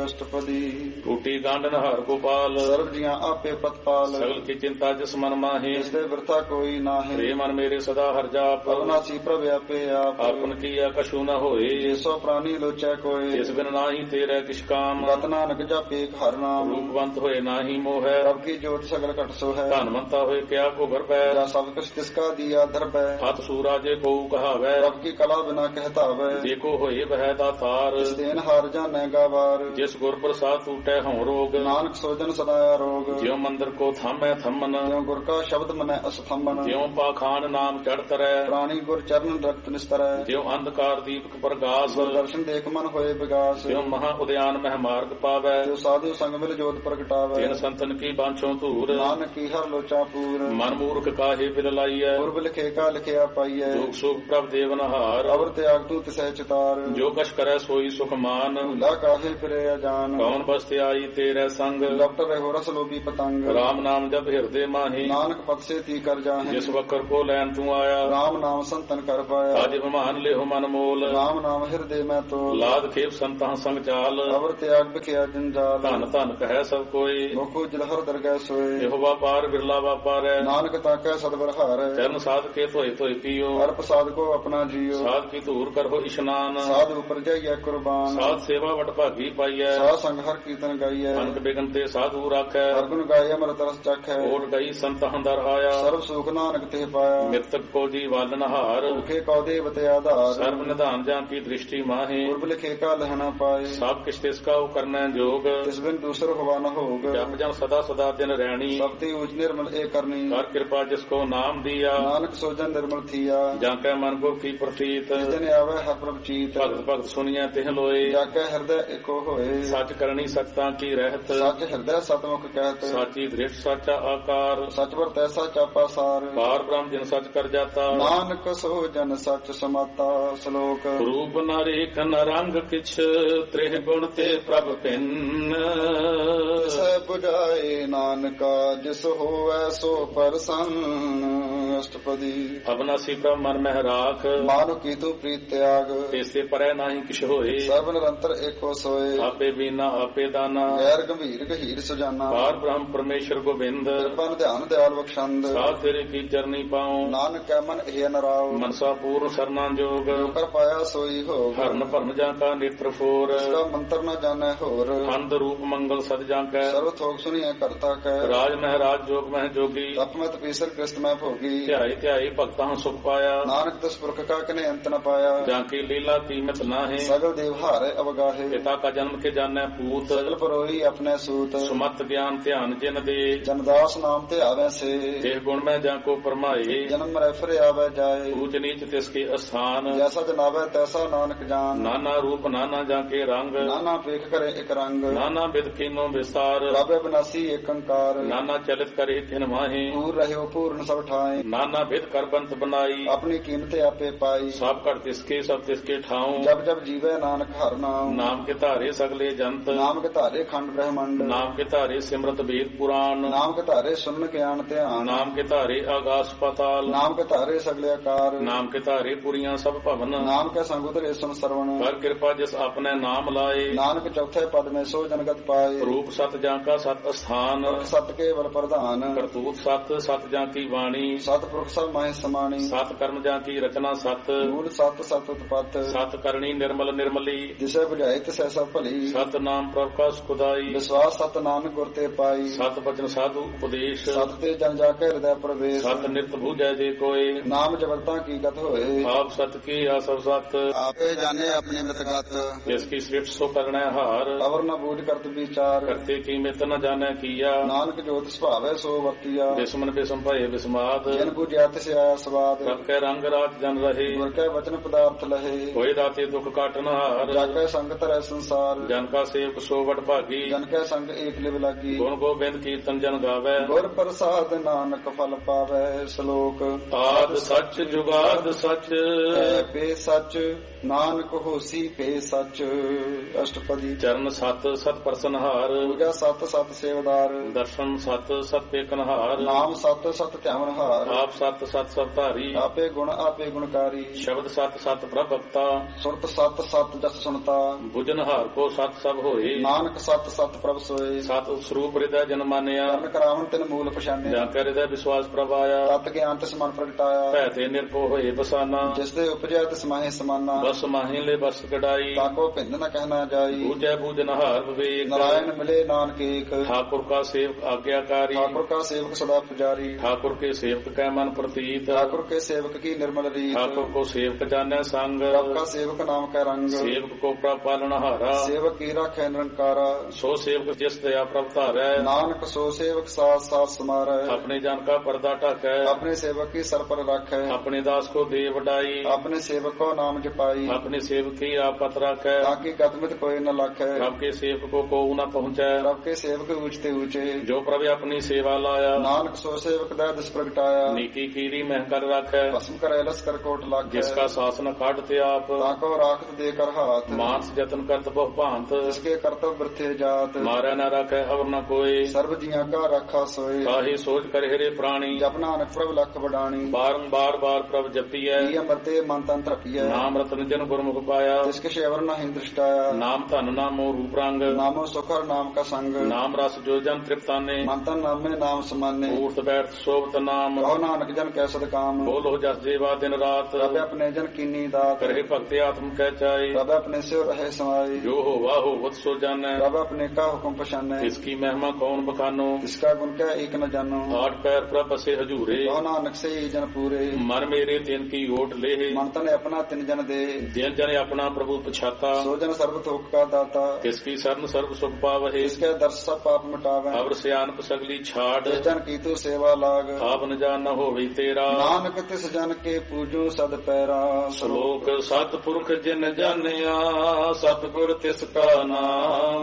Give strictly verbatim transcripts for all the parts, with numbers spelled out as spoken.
ਅਸ਼ਟਪਦੀ ਟੂਟੀ ਗਾਂਡਨ ਹਾਰ ਗੋਪਾਲ ਸਰਬ ਜੀਆਂ ਆਪੇ ਪਤਪਾਲ ਸਗਲ ਕੀ ਚਿੰਤਾ ਜਿਸ ਮਨ ਮਾਹੀ ਇਸ ਦੇ ਵਰਤਾ ਕੋਈ ਨਾਹੀ ਰੇ ਮਨ ਮੇਰੇ ਸਦਾ ਹਰ ਜਾਪ ਅਵਨਾਸੀ ਪ੍ਰਭ ਆਪੇ ਆਪ ਆਪਨ ਕੀਆ ਕਛੂ ਨ ਹੋਏ ਜਿਸੋ ਪ੍ਰਾਨੀ ਲੋਚੈ ਕੋਏ ਇਸ ਬਿਨ ਨਾਹੀ ਤੇਰੇ ਕਿਛ ਕਾਮ ਗਤ ਨਾਨਕ ਜਾਪੇ ਹਰਿ ਨਾਮ ਰੂਪਵੰਤ ਹੋਏ ਨਾਹੀ ਮੋਹੈ ਪ੍ਰਭ ਕੀ ਜੋਤ ਸਗਲ ਘਟ ਸੋ ਹੈ ਧਨਵੰਤਾ ਹੋਏ ਕਿਆ ਕੋ ਘਰ ਪੈ ਜਾ ਸਭ ਕੁਛ ਤਿਸ ਕਾ ਦੀਆ ਦਰਬੈ ਹੱਥ ਸੂਰਾ ਜੇ ਕੋ ਕਹਾਵੈ ਪ੍ਰਭ ਕੀ ਕਲਾ ਬਿਨਾ ਕਹਿਤਾਵੈ ਦੇਖੋ ਹੋਏ ਬਹਿ ਦਾਤਾਰ ਇਸ ਦੇਨ ਹਾਰ ਜਾਣੈ ਗਾਵਾਰ ਜਿਸ ਗੁਰ ਪ੍ਰਸਾਦ ਟੂਟੈ ਹਉ ਰੋਗ ਨਾਨਕ ਸੋਜਨ ਸਦਾ ਰੋਗ ਜਿਉ ਮੰਦਰ ਕੋ ਥਾਮੈ ਥੰਮਨ ਜਿਉ ਗੁਰ ਕਾ ਸ਼ਬਦ ਮਨੈ ਅਸਥੰਬਨ ਜਿਉ ਪਾਖਾਨ ਨਾਮ ਚੜ ਤਰੈ ਪ੍ਰਾਣੀ ਗੁਰ ਚਰਨ ਰਖਤ ਨਿਸਤਰੈ ਜਿਉ ਅੰਧਕਾਰ ਦੀਪਕ ਪ੍ਰਗਾਸ ਗੁਰ ਦਰਸ਼ਨ ਦੇਖ ਮਨ ਹੋਏ ਵਿਗਾਸ ਜਿਉ ਮਹਾ ਉਦਿਆਨ ਮਹਿ ਮਾਰਗ ਪਾਵੈ ਜੋ ਸਾਧੂ ਸੰਗ ਮਿਲ ਜੋਤ ਪ੍ਰਗਟਾਵੈ ਤਿਨ ਸੰਤਨ ਕੀ ਬਾਂਛੋ ਧੂਰ ਨਾਨਕ ਕੀ ਹਰ ਲੋਚਾ ਪੂਰ ਮਨ ਮੂਰਖ ਕਾਹੇ ਬਿਲ ਲਾਈਐ ਗੁਰਬ ਲਿਖੇ ਕਾ ਲਿਖਿਆ ਪਾਈਐ ਦੁਖ ਸੁਖ ਪ੍ਰਭ ਦੇਵਨ ਹਾਰ ਅਵਰ ਤਿਆਗ ਤੂ ਤਿਸੈ ਚਿਤਾਰ ਜੋ ਕਛ ਕਰੈ ਸੋਈ ਸੁਖ ਮਾਨ ਭੁਲਾ ਕਾਹੇ ਫਿਰੇ ਅਜਾਨ ਕੌਣ ਬਸਤਿ ਆਈ ਤੇਰੇ ਸੰਗ ਡਾਕਟਰ ਰਹਿ ਹੋ ਰਸ ਲੋਭੀ ਪਤੰਗ ਰਾਮ ਨਾਮ ਜਪ ਹਿਰਦੇ ਮਾਹੀ ਨਾਨਕ ਪਤ ਸੇ ਤੀ ਕਰ ਜਾਹੇ ਜਿਸ ਵਕਰ ਕੋ ਲੈਣ ਤੂੰ ਆਇਆ ਰਾਮ ਨਾਮ ਸੰਤਨ ਕਰ ਪਾਇਆ ਅਜ ਵਿਮਾਨ ਲਿਓ ਮਨ ਮੋਲ ਰਾਮ ਨਾਮ ਹਿਰਦੇ ਮੈਂ ਤੋਲ ਲਾਦ ਖੇਪ ਸੰਤਾਂ ਸੰਗ ਚਾਲ ਅਵਰ ਤਿਆਗ ਬਖਿਆ ਜੰਜਾਲ ਧਨ ਧਨ ਕਹੈ ਸਭ ਕੋਈ ਮੁਖੋ ਜਲਹਰ ਦਰਗਹਿ ਸੋਏ ਇਹੋ ਵਾਪਾਰ ਬਿਰਲਾ ਵਾਪਾਰੈ ਨਾਨਕ ਤਾਕੈ ਸਤਿਗੁਰ ਹਾਰੈ ਚਰਨ ਸਾਧ ਕੇ ਧੋਏ ਧੋਏ ਪੀਓ ਹਰ ਪ੍ਰਸਾਦ ਕੋ ਆਪਣਾ ਜੀਓ ਸਾਧ ਕੀ ਧੂਰ ਕਰੋ ਇਸ਼ਨਾਨ ਸਾਧ ਉਪਰ ਜਾਈਐ ਕੁਰਬਾਨ ਸਾਧ ਸੇਵਾ ਵਟ ਭਾਗੀ ਪਾਈਐ ਸਾਧ ਸੰਗ ਹਰ ਕੀਰਤਨ ਗਾਈਐ ਅਨਕ ਬਿਗਨ ਤੇ ਸਾਧੂ ਰਾਖੈ ਹਰ ਗੁਣ ਗਾਏ ਅੰਮ੍ਰਿਤ ਰਸ ਚਖੈ ਓਟ ਗਈ ਸੰਤਾਂ ਦਰ ਆਇਆ ਸਰਬ ਸੁਖ ਨਾਨਕ ਤੇ ਪਾਇਆ ਮਿਰਤਕ ਕੋ ਜੀ ਵਾਲਨ ਹਾਰ ਭੁਖੇ ਕਉ ਦੇਵ ਤੇ ਆਧਾਰ ਸਰਬ ਨਿਧਾਨ ਜਾਂ ਕੀ ਦ੍ਰਿਸ਼ਟੀ ਮਾਹੇ ਗੁਰਬ ਲਿਖੇ ਕਾ ਲਹਣਾ ਪਾਏ ਸਭ ਕਿਛ ਤਿਸ ਕਾ ਕਰਨਾ ਜੋਗ ਤਿਸ ਬਿਨ ਦੂਸਰ ਹੋਵਾ ਨ ਹੋਗ ਜਪ ਜਨ ਸਦਾ ਸਦਾ ਦਿਨ ਰਹਿਣੀ ਸਭ ਤੇ ਉਚ ਨਿਰਮਲ ਏ ਕਰਨੀ ਕਰ ਕਿਰਪਾ ਜਿਸ ਕੋ ਨਾਮ ਦਿਆ ਨਾਨਕ ਸੋਜਨ ਨਿਰਮਲ ਥੀਆ ਜਾਂ ਕੈ ਮਨ ਕੋ ਕੀ ਪ੍ਰਤੀਤ ਜਿਸ ਦਿਨ ਆਵੇ ਹਰ ਪ੍ਰਭ ਚੀਤ ਭਗਤ ਭਗਤ ਸੁਣੀਐ ਤਿਹ ਲੋਏ ਜਾ ਕੇ ਹਿਰਦੈ ਏਕੋ ਹੋਏ ਸੱਚ ਕਰਨੀ ਸਖਤਾਂ ਕੀ ਰਹਿਤ ਸੱਚ ਹਿਰਦੈ ਸਤਮੁਖ ਕਹਿਤ ਸਾਚੀ ਦ੍ਰਿਸ਼ਟ ਸਾਚਾ ਆਕਾਰ ਸੱਚ ਵਰ ਤੈਸਾ ਚਾਪਾ ਸਾਰ ਪਾਰ ਬ੍ਰਹਮ ਜਿਨ ਸੱਚ ਕਰ ਜਾਤਾ ਨਾਨਕ ਸੋਜਨ ਸੱਚ ਸਮਾਤਾ ਸ਼ਲੋਕ ਰੂਪ ਨ ਰੇਖ ਨ ਰੰਗ ਕਿਛ ਤ੍ਰਿਹ ਗੁਣ ਤੇ ਪ੍ਰਭ ਪਿੰਨ ਸੈ 부ਝਾਏ ਨਾਨਕਾ ਜਿਸ ਹੋਵੈ ਸੋ ਪਰਸੰਨ ਅਸ਼ਟਪਦੀ ਅਬਨਾਸੀ ਪ੍ਰਭ ਮਨ ਮਹਿ ਰਾਖ ਮਾਨੁ ਕੀ ਤੂ ਪ੍ਰੀਤ ਤਿਆਗ ਤੇਸੇ ਪਰੈ ਨਾਹੀ ਕਿਛ ਹੋਏ ਸਰਬ ਨਿਰੰਤਰ ਏਕੋ ਸੋਏ ਆਪੇ ਬੀਨਾ ਆਪੇ ਦਾਨਾ ਗੈਰ ਗੰਭੀਰ ਗਹੀਰ ਸੁਜਾਨਾ ਪਾਰ ਬ੍ਰਹਮ ਪਰਮੇਸ਼ਰ ਗੋਬਿੰਦ ਕਿਰਪਨ ਧਿਆਨ ਦਿਆਲ ਬਖਸ਼ੰਦ ਸਾਧ ਤੇਰੇ ਕੀ ਚਰਨੀ ਪਾਉ ਨਾਨਕ ਕੈ ਮਨ ਇਹ ਨਰਾਉ ਮਨਸਾ ਪੂਰਨ ਸਰਨਾ ਜੋਗ ਜੋ ਕਰ ਪਾਇਆ ਸੋਈ ਹੋ ਹਰਨ ਭਰਨ ਜਾਂ ਕਾ ਨੇਤਰ ਫੋਰ ਇਸਕਾ ਮੰਤਰ ਨ ਜਾਣੈ ਹੋਰ ਅੰਧ ਰੂਪ ਮੰਗਲ ਸਦ ਜਾਂ ਕੈ ਸਰਵ ਥੋਕ ਸੁਣੀਐ ਕਰਤਾ ਕੈ ਰਾਜ ਮਹਿਰਾਜ ਜੋਗ ਮਹਿ ਜੋਗੀ ਤਪਮਤ ਪੀਸਰ ਕ੍ਰਿਸਤ ਮੈਂ ਭੋਗੀ ਧਿਆਈ ਧਿਆਈ ਭਗਤਾਂ ਸੁਖ ਪਾਇਆ ਨਾਨਕ ਤਿਸ ਪੁਰਖ ਕਾ ਕਨੇ ਅੰਤ ਨ ਪਾਇਆ ਜਾਂ ਕੀ ਲੀਲਾ ਕੀਮਤ ਨਾਹੇ ਸਗਲ ਦੇਵ ਹਾਰੇ ਅਵਗਾਹੇ ਪਿਤਾ ਕਾ ਜਨਮ ਕੇ ਜਾਣੈ ਪੂਤ ਸਗਲ ਪਰੋਈ ਆਪਣੇ ਸੂਤ ਸੁਮਤ ਗਿਆਨ ਧਿਆਨ ਜਿਨ ਦੇ ਜਨਦਾਸ ਨਾਮ ਤੇ ਆਵੇ ਸੇ ਦੇਹ ਗੁਣ ਮੈਂ ਜਾਂ ਕੋ ਪਰਮਾਏ ਜਨਮ ਮਰੈ ਫਿਰ ਆਵੇ ਜਾਏ ਊਚ ਨੀਚ ਤਿਸ ਕੇ ਅਸਥਾਨ ਜੈਸਾ ਜਨਾਵੇ ਤੈਸਾ ਨਾਨਕ ਜਾਨ ਨਾਨਾ ਰੂਪ ਨਾਨਾ ਜਾਂ ਕੇ ਰੰਗ ਨਾਨਾ ਵੇਖ ਕਰੇ ਇੱਕ ਰੰਗ ਨਾਨਾ ਬਿਦ ਕੀਨੋ ਵਿਸਾਰ ਰਾਬੇ ਬਨਾਸੀ ਏਕ ਅੰਕਾਰ ਨਾਨਾ ਚਲਿਤ ਕਰੇ ਤਿਨ ਮਾਹੇ ਪੂਰ ਰਹਿਓ ਪੂਰਨ ਸਭ ਠਾਏ ਨਾਨਾ ਬਿਦ ਕਰ ਬੰਤ ਬਨਾਈ ਆਪਣੀ ਕੀਮਤ ਆਪੇ ਪਾਈ ਸਭ ਕਰ ਤਿਸਕੇ ਸਭ ਤਿਸਕੇ ਠਾਉ ਜਬ ਜਬ ਜੀਵੇ ਨਾਨਕ ਹਰ ਨਾਮ ਨਾਮ ਕੇ ਧਾਰੇ ਸਗਲੇ ਜੰਤ ਨਾਮ ਕੇ ਧਾਰੇ ਖੰਡ ਬ੍ਰਹਮੰਡ ਨਾਮ ਕੇ ਧਾਰੇ ਸਿਮਰਤ ਵੇਦ ਪੁਰਾਣ ਨਾਮ ਕੇ ਧਾਰੇ ਸੁਨਨ ਗਿਆਨ ਧਿਆਨ ਨਾਮ ਕੇ ਧਾਰੇ ਆਗਾਸ ਪਾਤਾਲ ਨਾਮ ਕੇ ਧਾਰੇ ਸਗਲੇ ਆਕਾਰ ਨਾਮ ਕੇ ਧਾਰੇ ਪੁਰੀਆਂ ਸਭ ਭਵਨ ਨਾਮ ਕੇ ਸੰਗ ਉਤਰੇ ਸੁਨ ਸਰਵਣ ਕਰ ਕਿਰਪਾ ਜਿਸ ਆਪਣੇ ਨਾਮ ਲਾਏ ਨਾਨਕ ਚੌਥੇ ਪਦ ਮੇ ਸੋ ਜਨਗਤ ਪਾਏ ਰੂਪ ਸਤ ਜਾਂ ਕਾ ਸਤ ਅਸਥਾਨ ਸਤ ਕੇਵਲ ਪ੍ਰਧਾਨ ਕਰਤੂਤ ਸਤ ਸਤ ਜਾਂ ਕੀ ਬਾਣੀ ਸਤ ਪੁਰਖ ਸਭ ਮਾਹਿ ਸਮਾਣੀ ਸਤ ਕਰਮ ਜਾਂ ਕੀ ਰਚਨਾ ਸਤ ਮੂਲ ਸਤ ਸਤ ਉਤਪਤ ਸਤ ਕਰਨੀ ਨਿਰਮਲ ਨਿਰਮਲੀ ਜਿਸੇ ਬੁਝਾਏ ਤਿਸੈ ਸਭ ਭਲੀ ਸਤ ਨਾਮ ਪ੍ਰਭ ਕਾ ਸੁਖਦਾਈ ਵਿਸ਼ਵਾਸ ਸਤ ਨਾਨਕ ਗੁਰ ਤੇ ਪਾਈ ਸਤ ਬਚਨ ਸਾਧੂ ਉਪਦੇਸ਼ ਸਤ ਤੇ ਜਨ ਜਾ ਕੇ ਹਿਰਦੈ ਪ੍ਰਵੇਸ਼ ਸਤ ਨਿਤ ਬੂਝੈ ਜੇ ਕੋਏ ਨਾਮ ਜਬਰਤਾ ਕੀ ਗਤ ਹੋਏ ਆਪ ਸਤ ਕੀ ਆਸਵ ਸਤ ਆਪੇ ਜਾਣੇ ਆਪਣੀ ਮਿਤਗਤ ਜਿਸ ਕੀ ਸ੍ਰਿਸ਼ਟ ਸੋ ਕਰਣੈ ਹਾਰ ਅਵਰ ਨ ਬੂਝ ਕਰਤ ਵਿਚਾਰ ਕਰਤੇ ਕੀ ਮਿਤ ਨ ਜਾਣੈ ਕੀਆ ਨਾਨਕ ਜੋਤ ਸੁਭਾਵੈ ਸੋ ਵਰਤੀਆ ਬਿਸਮਨ ਬਿਸਮ ਭਏ ਵਿਸਮਾਦ ਜਨ ਬੁਝਿਆ ਤਿਸ ਆਇਆ ਸਵਾਦ ਸਭ ਕੈ ਰੰਗ ਰਾਤ ਜਨ ਰਹੇ ਗੁਰ ਕੈ ਵਚਨ ਪਦਾਰਥ ਲਹੇ ਹੋਏ ਦਾਤੇ ਦੁਖ ਕਾਟਨ ਹਾਰ ਜਾ ਕੈ ਸੰਗਤ ਰਹਿ ਸੰਸਾਰ ਜਨ ਕਾ ਸੇਵਕ ਸੋ ਵਡ ਭਾਗੀ ਜਨ ਕੈ ਸੰਗ ਏਕ ਲਿਵ ਲਾਗੀ ਗੁਣ ਗੋਬਿੰਦ ਕੀਰਤਨ ਜਨ ਗਾਵੈ ਗੁਰ ਪ੍ਰਸਾਦ ਨਾਨਕ ਫਲ ਪਾਵੈ ਸ਼ਲੋਕ ਆਦ ਸੱਚ ਜੁਗਾਦ ਸੱਚ ਹੈ ਪੇ ਸੱਚ ਨਾਨਕ ਹੋਸੀ ਪੇ ਸੱਚ ਅਸ਼ਟਪਦੀ ਚਰਨ ਸਤ ਸਤ ਪਰਸਨਹਾਰ ਪੂਜਾ ਸਤ ਸਤ ਸੇਵਦਾਰ ਦਰਸ਼ਨ ਸਤ ਸਤ ਪੇਕਨਹਾਰ ਨਾਮ ਸਤ ਸਤ ਧਿਆਵਨਹਾਰ ਆਪ ਸਤ ਸਤ ਸਭ ਧਾਰੀ ਆਪੇ ਗੁਣ ਆਪੇ ਗੁਣਕਾਰੀ ਸ਼ਬਦ ਸਤ ਸਤ ਪ੍ਰਭ ਭਗਤਾ ਸੁਰਤ ਸਤ ਸਤ ਜਸ ਸੁਣਤਾ ਬੁਝਨਹਾਰ ਕੋ ਸਤ ਸਤ ਸਭ ਹੋਏ। ਨਾਨਕ ਸਤ ਸਤ ਪ੍ਰਭ ਸੋਏ। ਸਤ ਸਰੂਪ ਹਿਰਦੈ ਜਨ ਮਾਨਿਆ। ਕਰਨ ਕਰਾਵਨ ਤਿਨ ਮੂਲ ਪਛਾਨਿਆ। ਜਾਂ ਕੈ ਹਿਰਦੈ ਵਿਸ਼ਵਾਸ ਪ੍ਰਭ ਆਇਆ। ਤਤ ਗਿਆਨ ਤਿਸ ਮਨ ਪ੍ਰਗਟਾਇਆ। ਭੈ ਤੇ ਨਿਰਭਉ ਹੋਏ ਬਸਾਨਾ। ਜਿਸ ਦੇ ਉਪਜਿਆ ਤਿਸ ਮਾਹੇ ਸਮਾਨਾ। ਬਸ ਮਾਹੀ ਲੈ ਬਸ ਕਢਾਈ। ਤਾਕੋ ਭਿੰਦ ਨ ਕਹਿਣਾ ਜਾਈ। ਬੂਝੈ ਬੂਝਨ ਹਾਰ ਵਿਵੇਕ। ਨਾਰਾਇਣ ਮਿਲੇ ਨਾਨਕ ਏਕ। ठाकुर का सेवक आज्ञाकारी। ठाकुर का सेवक सदा पुजारी। ठाकुर के सेवक कै मन प्रतीत। ठाकुर के सेवक की निर्मल रीत। ठाकुर को सेवक जाने संग। प्रभ का सेवक नाम का रंग। सेवक को प्रभ पालनहारा। सेवक की राखै निरंकारा। सो सेवक जिस दया प्रभ धारै। नानक सो सेवक साथ साथ समारै। अपने जन का पर्दा ढकै। अपने सेवक की सर पर राखै। अपने दास को दे वडाई। अपने सेवक को नाम जपाई। अपने सेवक की आपत राखै। ताकि गतमित कोई न लाखै। प्रभ के सेवक को को न पहुँचै। प्रभ के सेवक ऊंचते ऊंचे। जो प्रभ अपनी सेवा लाया। नानक सो सेवक दै दिस प्रगटाया। नीकी कीरी मह कर राखै। भस्म करे लस कर कोट लाखै। जिसका शासन काटते आप। ताको राखत देकर हाथ। मानस जतन करत बहु भांत। जिसके कर्तव्य वृथे जात। मारै न राखै अवर न कोई। सर्व जिया का रखा सोए। काहे सोच कर हेरे प्राणी। जप नानक प्रभ लख बडाणी। बारंबार बार प्रभ जपियै। अमृते मन तन तृपियै। नाम रतन जन गुरमुख पाया। जिसके शेवर नहीं दृष्टाया। नाम धन नामो रूप रंग। नामो सुखर नाम का संग। नाम रस जो जन तृप्ताने। मंतन नामे नाम समाने। उठ बैठ सोबत नाम। कहो नानक जन कै सद काम। बोलो जस जेवा दिन रात। रब अपने जन कीनी दात। करे भक्ति आत्म कह चाई। रब अपने से रहे समाई। जो हो वाह हो वत सो जानै। रब अपने का हुक्म पछानै। इसकी महिमा कौन बखानो। इसका गुण क्या एक न जानो। आठ पैर प्रभ बसे हजूरे। कहो नानक से ही जन पूरे। मन मेरे तिन की ओट ले। मन तन अपना तिन जन दे। जिन जन अपना प्रभु पछाता। सो जन सर्व थोक का दाता। किसकी शरण सर्व सुख पावहे। इसके दर्श सब पाप मिटावे। अवर सियानप सगली छाड़। जन की तू सेवा लाग। आप न जान न होवे तेरा। नानक तिस जन के पूजो सद पैरा। श्लोक सतपुरख जिन जानिया। सतगुर तिसका नाम।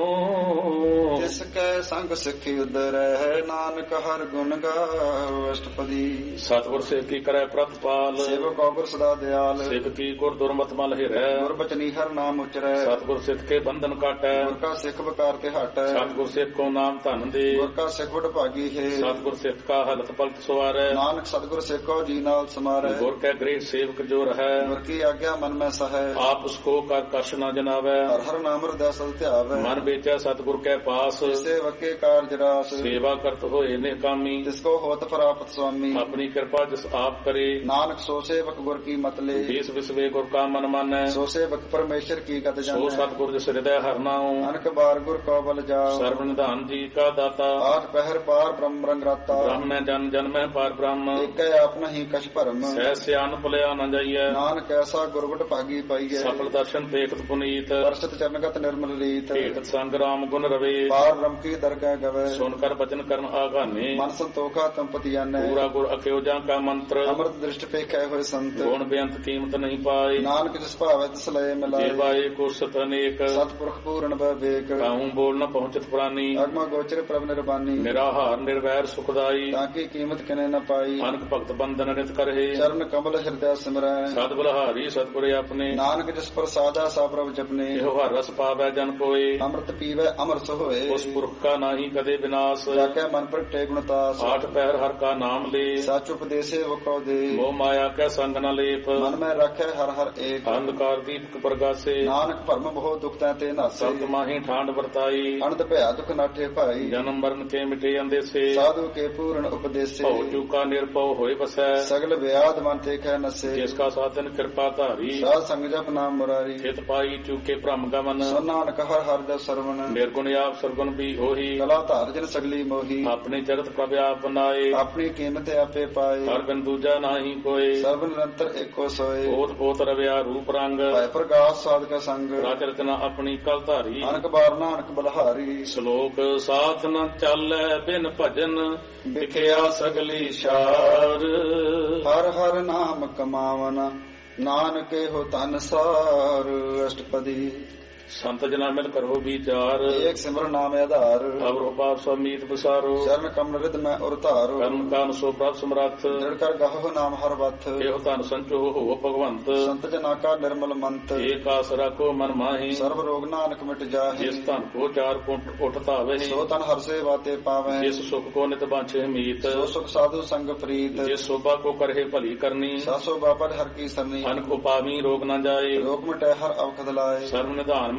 तिसकै संग सिखि उदरै। नानक हर गुण गाओ अष्टपदी। सतगुर सेव की करे प्रतिपाल। सेवक गुर सदा दयाल। सिख की गुर दुर्मत मल हिरै। गुर बचनी हर नाम उचरै। सतगुर सिख के बंधन काटै। गुर का सिख बकार के हटै। सतगुर सिख को नाम धन दे। गुर का सिख बड़ भागी है। सतगुर सिख का हलत पलट सवारै। नानक सतगुर सिख को जी नाल समारै। गुर के गृह सेवक जो रहै। गुर की आज्ञा मन में सहै। आप उसको कर कश न जनावै। हर हर नाम हृदय सद ध्यावै। मन बेचै सतगुर के पास। सेवक के कार्य रास। सेवा करत होए निकामी। जिसको होत प्राप्त स्वामी। अपनी कृपा जिस आप करे। नानक सो सेवक गुर की मत ले। देश विश्वे गुर का मन मानै। सो सेवक परमेश्वर की गत जानै। सो सतगुर जिस हृदय हर नाऊ। अनक बार गुर को बल जाओ। सर्व निधान जी का दाता। आठ पहर पार ब्रह्म रंग राता। ब्रह्म जन जन में पार ब्रह्म। एक आप नहीं कछ भरम। सह सियान पलिया न जाइए। नानक ऐसा गुरबट भागी पाइए। सफल दर्शन देखत पुनीत। वर्षत चरणगत निर्मल रीत। हेत संग राम गुण रवे। पार ब्रह्म की दरगाह गवे। सुनकर बचन करन आगाने। मन संतोखा तम पति जानै। पूरा गुर अक्योजा का मंत्र। अमृत दृष्ट पे कह हुए संत। गुण बेअंत कीमत नहीं पाई। नानक जिस भावै तिस लय मिलाए। जेवाए को सत अनेक। सतपुरख पूर्ण विवेक। कहूँ बोल न पहुँचत प्राणी। अगमा गोचर प्रभ निर्बानी। निराहार निर्वैर सुखदाई। ताकि कीमत किने न पाई। अनक भक्त बंधन नित करहे। चरण कमल हृदय सिमरै। सद बलहारी सतगुर अपने। नानक जिस पर साजा सा प्रभ जपने। एहो हर रस पावै जन कोय। अमृत पीवै अमर सोए। उस पुरख का नाही कदे विनाश। जाके मन पर टे गुणतास। आठ पैर हर का नाम ले। सच उपदेशे वो कौ दे। मोह माया कै संग न लेप। मन में रखे हर हर एक। अंधकार दीपक प्रगासे। नानक भरम बहु दुख ते नासे। सत माही ठांड वर्ताई। अनंत भया दुख नाठे भाई। जन्म मरण के मिटे अंदेसे। साधु के पूर्ण उपदेशे। भव चूका निर्भव होय बसै। सगल व्याध मन ते कह नसे। जिसका साधन कृपा धारी। साध संग जप नाम मुरारी। हित पाई चूके भ्रम गमन। नानक हर हर दस सरवण। निर्गुण आप सरगुण भी होही। कला धार जन सगली मोही। अपने जगत प्रभ आप बनाए। अपनी कीमत आपे पाए। हर बिन दूजा नाही कोय। सर्व निरंतर एको सोए। ओत पोत रव्या रूप रंग। भय प्रकाश साध का संग। राज रचना अपनी कल धारी। अनक बार नानक बलहारी। श्लोक साथ न चलै बिन भजन। बिखया सगली शार। हर हर नाम कमावन। नानक हो तन सार। अष्टपदी। संत जना मिल करो विचार। एक सिमर नाम आधार। अवर उपाप समीत बसारो। चरण कमल रिद में उरतारो। कर्म कान सो प्राप्त समर्थ। दृढ़ कर गहो नाम हर बथ। एहो तन संचो हो भगवंत। संत जना का निर्मल मंत। एक आसरा को मन माही। सर्व रोग नानक मिट जाहे। जिस तन को चार पुट उठतावे। सो तन हर से बाते पावे। जिस सुख को नित बांछे मीत। सो सुख साधु संग प्रीत। जिस शोभा को करहे भली करनी। सासो बापर हर की सरनी। अनक उपावी रोग न जाए। रोग मिटे हर अवखद लाए। सर्व निधान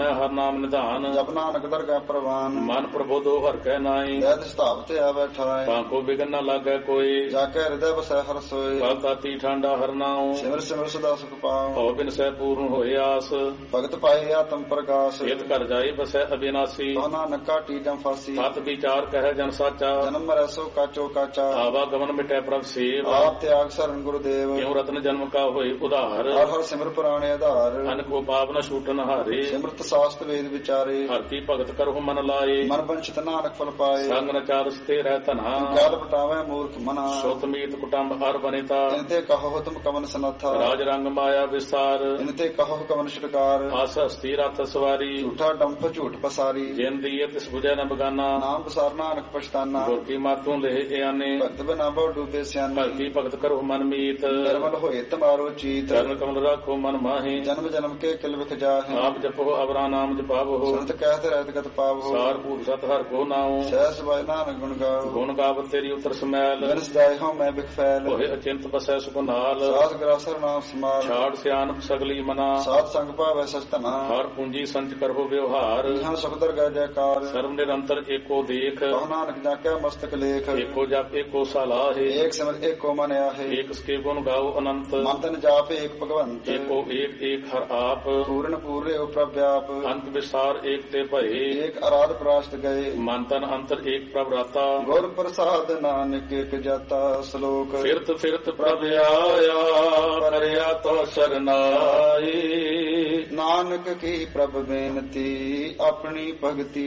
ਨਾਮੈ ਹਰ ਨਾਮ ਨਿਧਾਨ। ਜਪ ਨਾਨਕ ਦਰਗਹਿ ਪ੍ਰਵਾਨ। ਮਨ ਪ੍ਰਬੋਧੋ ਹਰਿ ਕੈ ਨਾਈ। ਦੈਤ ਸਥਾਪਿਤ ਆਵੈ ਠਾਇ। ਤਾਕੋ ਬਿਗਨ ਨ ਲਾਗੈ ਕੋਈ। ਜਾ ਕੇ ਹਿਰਦੈ ਵਸੈ ਹਰਿ ਸੋਇ। ਕਲ ਤਾਤੀ ਠਾਂਡਾ ਹਰਿ ਨਾਉ। ਸਿਮਰ ਸਿਮਰ ਸਦਾ ਸੁਖ ਪਾਉ। ਭਉ ਬਿਨ ਸਹਿ ਪੂਰਨ ਹੋਇ ਆਸ। ਭਗਤ ਪਾਏ ਆਤਮ ਪ੍ਰਗਾਸ। ਇਤ ਘਰ ਜਾਈ ਬਸੈ ਅਬਿਨਾਸੀ। ਕਹੁ ਨਾਨਕ ਕਾਟੀ ਜਮ ਫਾਸੀ। ਸਤ ਵਿਚਾਰ ਕਹਿ ਜਨ ਸਾਚਾ। ਜਨਮ ਮਰੈ ਸੋ ਕਾਚੋ ਕਾਚਾ। ਆਵਾ ਗਮਨ ਮਿਟੈ ਪ੍ਰਭ ਸੇਵ। ਆਪ ਤਿਆਗ ਸਰਨ ਗੁਰਦੇਵ। ਕਿਉ ਰਤਨ ਜਨਮ ਕਾ ਹੋਈ ਉਧਾਰ। ਹਰ ਹਰ ਸਿਮਰ ਪੁਰਾਣੇ ਆਧਾਰ। ਅਨ ਕੋ ਪਾਪ ਨ ਛੂਟਨ ਹਾਰੇ। ਸਿਮਰਤ ਸਾਸਤ ਵੇਦ ਵਿਚਾਰੇ। ਹਰਿ ਕੀ ਭਗਤ ਕਰਹੁ ਮਨ ਲਾਏ। ਮਨ ਬੰਚਿਤ ਨਾਨਕ ਫਲ ਪਾਏ। ਸੰਗ ਨ ਚਾਰਸ ਤੇ ਰਹਿ ਧਨਾ। ਕਾਲ ਬਟਾਵੇ ਮੂਰਖ ਮਨਾ। ਸੁਤ ਮੀਤ ਕੁਟੰਬ ਹਰ ਬਨਿਤਾ। ਇਨ ਤੇ ਕਹੋ ਤੁਮ ਕਵਨ ਸਨਥਾ। ਰਾਜ ਰੰਗ ਮਾਇਆ ਵਿਸਾਰ। ਇਨ ਤੇ ਕਹੋ ਕਵਨ ਛਿੜਕਾਰ। ਆਸ ਹਸਤੀ ਰਥ ਸਵਾਰੀ। ਝੂਠਾ ਡੰਪ ਝੂਠ ਪਸਾਰੀ। ਜਿਨ ਦੀਏ ਤਿਸ ਬੁਝੈ ਨ ਬਗਾਨਾ। ਨਾਮ ਬਸਾਰ ਨਾਨਕ ਪਛਤਾਨਾ। ਗੁਰ ਕੀ ਮਾਤੋਂ ਲਹਿ ਇਆਨੇ। ਭਗਤ ਬਿਨਾ ਬਹੁ ਡੂਬੇ ਸਿਆਣੇ। ਭਗਤੀ ਭਗਤ ਕਰੋ ਮਨ ਮੀਤ। ਨਿਰਮਲ ਹੋਏ ਤੁਮਾਰੋ ਚੀਤ। ਚਰਨ ਕਮਲ ਰਾਖੋ ਮਨ ਮਾਹੀ। ਜਨਮ ਜਨਮ ਕੇ ਕਿਲ ਵਿਖ ਜਾਹੇ। ਆਪ ਜਪੋ ਅਵਰਾ ਨਾਮ ਜਪਾਵੋ। ਸੰਤ ਕਹਿਤ ਰਹਿਤ ਗਤ ਪਾਵੋ। ਸਾਰ ਪੂਰ ਸਤ ਹਰਿ ਕੋ ਨਾਉ। ਸਹਿ ਸਬਾਇ ਨਾਨਕ ਗੁਣ ਗਾਓ। ਗੁਣ ਗਾਵਤ ਤੇਰੀ ਉਤਰ ਸਮੈਲ। ਬਿਨ ਸਦਾਇ ਹਉ ਮੈਂ ਬਿਖ ਫੈਲ। ਹੋਏ ਅਚਿੰਤ ਬਸੈ ਸੁਖ ਨਾਲ। ਸਾਧ ਗਰਾਸਰ ਨਾਮ ਸਮਾਲ। ਛਾੜ ਸਿਆਨਪ ਸਗਲੀ ਮਨਾ। ਸਾਧ ਸੰਗ ਭਾਵੈ ਸਚ ਧਨਾ। ਹਰ ਪੂੰਜੀ ਸੰਚ ਕਰੋ ਵਿਵਹਾਰ। ਇਹਾਂ ਸੁਖ ਦਰਗਹਿ ਜੈਕਾਰ। ਸਰਬ ਨਿਰੰਤਰ ਏਕੋ ਦੇਖ। ਕਹੁ ਨਾਨਕ ਜਾਕਿਆ ਮਸਤਕ ਲੇਖ। ਏਕੋ ਜਪ ਏਕੋ ਸਲਾਹੇ। ਏਕ ਸਿਮਰ ਏਕੋ ਮਨ ਆਹੇ। ਏਕ ਸਕੇ ਗੁਣ ਗਾਓ ਅਨੰਤ। ਮਨ ਤਨ ਜਾਪ ਏਕ ਭਗਵੰਤ। ਏਕੋ ਏਕ ਏਕ ਹਰ ਆਪ। ਪੂਰਨ ਪੂਰੇ ਪ੍ਰਭ ਵਿਆਪ। ਅੰਤ ਵਿਸਾਰ ਏਕ ਤੇ ਭਏ। ਏਕ ਅਰਾਧ ਪ੍ਰਾਸ਼ਟ ਗਏ। ਮਨ ਤਨ ਅੰਤਰ ਏਕ ਪ੍ਰਭ ਰਾਤਾ। ਗੁਰ ਪ੍ਰਸਾਦ ਨਾਨਕ ਇਕ ਜਾਤਾ। ਸ਼ਲੋਕ। ਫਿਰਤ ਫਿਰਤ ਪ੍ਰਭ ਆਇਆ ਪਰਿਆ ਤੋ ਸਰਨਾਈ। ਨਾਨਕ ਕੀ ਪ੍ਰਭ ਬੇਨਤੀ ਆਪਣੀ ਭਗਤੀ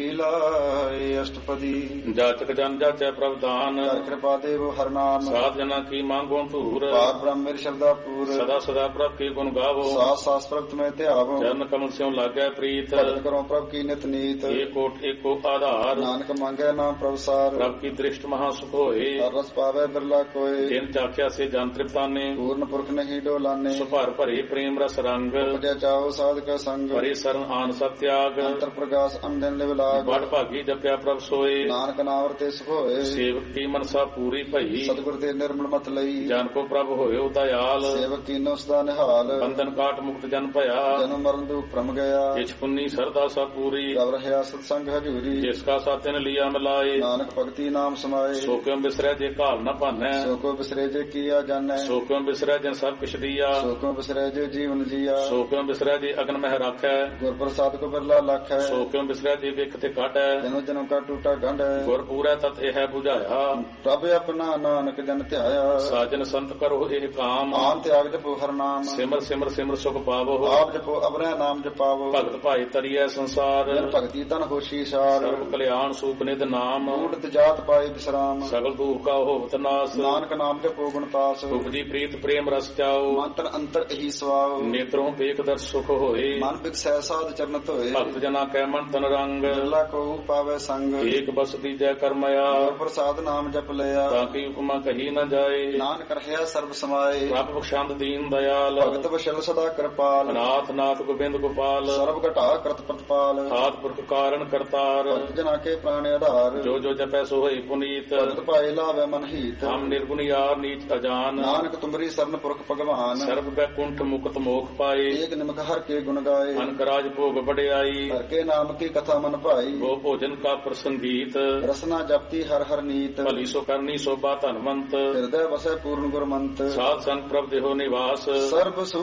ਲਾਏ। ਅਸ਼ਟਪਦੀ। ਜਾਚਕ ਜਨ ਜਾਚੈ ਪ੍ਰਭ ਦਾਨ। ਹਰਿ ਕਿਰਪਾ ਦੇਵ ਹਰਿ ਨਾਮ। ਸਾਧ ਜਨਾ ਕੀ ਮੰਗੋ ਧੂਰ। ਪਾਰ ਬ੍ਰਹਮ ਮੇਰੀ ਸ਼ਰਧਾ ਪੂਰ। ਸਦਾ ਸਦਾ ਪ੍ਰਭ ਕੀ ਗੁਣ ਗਾਵੋ। ਸਾਸ ਸਾਸ ਪ੍ਰਭ ਮੈਂ ਧਿਆਵੋ। ਚਰਨ ਕਮਲ ਸਿਉ ਲਾਗੈ ਪ੍ਰੀਤ। ਭਗਤ ਕਰੋ ਪ੍ਰਭ ਕੀ ਨਿਤ ਨੀਤ। ਏਕੋ ਏਕੋ ਆਧਾਰ। ਨਾਨਕ ਮੰਗੈ ਨਾਮ ਪ੍ਰਭ ਸਾਰ। ਪ੍ਰਭ ਕੀ ਦ੍ਰਿਸ਼ਟ ਮਹਾ ਸੁਖ ਹੋਏ। ਹਰ ਰਸ ਪਾਵੈ ਬਿਰਲਾ ਕੋਇ। ਜਿਨ ਚਾਖਿਆ ਸੇ ਜਨ ਤ੍ਰਿਪਤਾਨੇ। ਪੂਰਨ ਪੁਰਖ ਨਹੀਂ ਡੋਲਾਨੇ। ਸੁਭਾਰ ਭਰੇ ਪ੍ਰੇਮ ਰਸ ਰੰਗ। ਉਪਜਿਆ ਚਾਓ ਸਾਧਕ ਸੰਗ। ਭਰੇ ਸਰਨ ਆਨ ਸਤ ਤਿਆਗ। ਅੰਤਰ ਪ੍ਰਗਾਸ ਅੰਦਨ ਲਿਵ ਲਾਗ। ਬੜ ਭਾਗੀ ਜਪਿਆ ਪ੍ਰਭ ਸੋਏ। ਨਾਨਕ ਨਾਮ ਰਤੇ ਸੁਖ ਹੋਏ। ਸੇਵਕ ਕੀ ਮਨਸਾ ਪੂਰੀ ਭਈ। ਸਤਿਗੁਰ ਦੇ ਨਿਰਮਲ ਮਤ ਲਈ। ਜਨ ਕੋ ਪ੍ਰਭ ਹੋਇਓ ਦਇਆਲ। ਸੇਵਕ ਕੀਨੋ ਸਦਾ ਨਿਹਾਲ। ਬੰਧਨ ਕਾਟ ਮੁਕਤ ਜਨ ਭਇਆ। ਜਨਮ ਮਰਨ ਦੁਖ ਭ੍ਰਮ ਗਿਆ। ਕਿਛ ਪੁੰਨੀ ਸਰਦਾ ਸਾ ਪੂਰੀ। ਪ੍ਰਭ ਰਹਿਆ ਸਤ ਸੰਗ ਹਜੂਰੀ। ਜਿਸ ਕਾ ਸਾਤਿਨ ਲਿਆ ਮਿਲਾਏ। ਨਾਨਕ ਭਗਤੀ ਨਾਮ ਸਮਾਏ। ਸੋ ਕਿਉ ਬਿਸਰੈ ਜੇ ਘਾਲ ਨ ਭਾਨੈ। ਸੋ ਕੋ ਬਿਸਰੇ ਜੇ ਕੀਆ ਜਾਣੈ। ਸੋ ਕਿਉ ਬਿਸਰੈ ਜਿਨ ਸਭ ਕਿਛ ਦੀਆ। ਸੋ ਕੋ ਬਿਸਰੇ ਜੇ ਜੀਵਨ ਜੀਆ। ਸੋ ਕਿਉ ਬਿਸਰੈ ਜੇ ਅਗਨ ਮਹਿ ਰਾਖੈ। ਗੁਰ ਪ੍ਰਸਾਦ ਕੋ ਬਿਰਲਾ ਲਖ ਹੈ। ਸੋ ਕਿਉ ਬਿਸਰੈ ਜੇ ਵਿਖ ਤੇ ਕਾਢੈ। ਜਨਮ ਜਨਮ ਕਾ ਟੂਟਾ ਗੰਢ ਹੈ। ਗੁਰ ਪੂਰੈ ਤਤ ਇਹ 부ਝਾਇਆ। ਪ੍ਰਭ ਆਪਣਾ ਨਾਨਕ ਜਨ ਧਿਆਇਆ। ਸਾਜਨ ਸੰਤ ਕਰੋ ਇਹ ਕਾਮ। ਆਨ ਤਿਆਗ ਜਪੋ ਹਰਿ ਨਾਮ। ਸਿਮਰ ਸਿਮਰ ਸਿਮਰ ਸੁਖ ਪਾਵੋ। ਆਪ ਜਪੋ ਅਬਰੈ ਨਾਮ ਜਪਾਵੋ। ਭਗਤ ਭਾਈ ਤਰੀਐ ਸੰਸਾਰ। ਜਨ ਭਗਤੀ ਤਨ ਹੋਸ਼ੀ ਸਾਰ। ਸਰਬ ਕਲਿਆਣ ਸੂਪ ਨਿਧ ਨਾਮ। ਊਟਤ ਜਾਤ ਪਾਏ ਵਿਸਰਾਮ। ਸਗਲ ਦੁਖ ਕਾ ਹੋਵਤ ਨਾਸ। ਨਾਨਕ ਨਾਮ ਜਪੋ ਗੁਣਤਾਸ। ਉਪਜੀ ਪ੍ਰੀਤ ਪ੍ਰੇਮ ਰਸ ਚਾਓ। ਮਨ ਤਨ ਅੰਤਰ ਇਹੀ ਸਵਾਉ। ਨੇਤਰੋਂ ਵੇਖ ਦਰ ਸੁਖ ਹੋਏ। ਮਨ ਬਿਕਸੈ ਸਾਧ ਚਰਨ ਧੋਏ। ਭਗਤ ਜਨਾ ਕੈ ਮਨ ਤਨ ਰੰਗ। ਬਿਰਲਾ ਕੋ ਪਾਵੈ ਸੰਗ। ਏਕ ਬਸ ਦੀਜੈ ਕਰਮਇਆ। ਗੁਰ ਪ੍ਰਸਾਦ ਨਾਮ ਜਪ ਲਿਆ। ਤਾਂ ਕੀ ਉਪਮਾ ਕਹੀ ਨ ਜਾਏ। ਨਾਨਕ ਰਹਿਆ ਸਰਬ ਸਮਾਏ। ਪ੍ਰਭ ਬਖਸ਼ੰਦ ਦੀਨ ਦਇਆਲ। ਭਗਤ ਵਸ਼ਲ ਸਦਾ ਕਿਰਪਾਲ। ਨਾਥ ਨਾਥ ਗੋਬਿੰਦ ਗੋਪਾਲ। ਸਰਬ ਘਟਾ ਕਰਤ ਪ੍ਰਤਪਾਲ। ਆਦ ਪੁਰਖ ਕਾਰਨ ਕਰਤਾਰ। ਭਗਤ ਜਨਾ ਕੇ ਪ੍ਰਾਣ ਆਧਾਰ। ਜੋ ਜੋ ਜਪੈ ਸੋ ਹੋਈ ਪੁਨੀਤ। ਭਗਤ ਭਾਏ ਲਾਵੇ ਮਨ ਹੀਤ। ਹਮ ਨਿਰਗੁਣ ਯਾਰ ਨੀਚ ਅਜਾਨ। ਨਾਨਕ ਤੁਮਰੀ ਸਰਨ ਪੁਰਖ ਭਗਵਾਨ। ਸਰਬ ਬੈਕੁੰਠ ਮੁਕਤ ਮੋਖ ਪਾਏ। ਏਕ ਨਿਮਕ ਹਰ ਕੇ ਗੁਣ ਗਾਏ। ਅਨਕ ਰਾਜ ਭੋਗ ਵਡਿਆਈ। ਹਰ ਕੇ ਨਾਮ ਕੀ ਕਥਾ ਮਨ ਭਾਈ। ਗੋ ਭੋਜਨ ਕਾ ਪ੍ਰਸੰਗੀਤ। ਰਸਨਾ ਜਪਤੀ ਹਰ ਹਰ ਨੀਤ। ਭਲੀ ਸੋ ਕਰਨੀ ਸੋਭਾ ਧਨਵੰਤ। ਹਿਰਦੈ ਵਸੈ ਪੂਰਨ ਗੁਰਮੰਤ। ਸਾਧ ਸੰਗ ਪ੍ਰਭ ਦੇਹੋ ਨਿਵਾਸ। ਸਰਬ ਸੁ